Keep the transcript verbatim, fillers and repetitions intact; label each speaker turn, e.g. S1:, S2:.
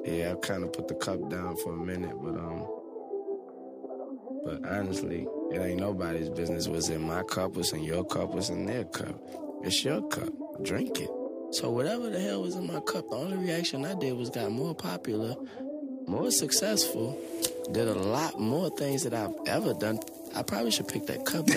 S1: yeah, I kind of put the cup down for a minute, but um, but honestly, it ain't nobody's business what's in my cup, what's in your cup, what's in their cup. It's your cup. Drink it. So whatever the hell was in my cup, the only reaction I did was got more popular, more successful, did a lot more things that I've ever done. I probably should pick that cup back